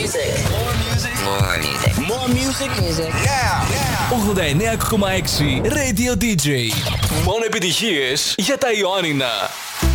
music. More music. More music. More music. Music. Yeah. 89,6 Radio DJ. Μόνο επιτυχίες για τα Ιωάννινα.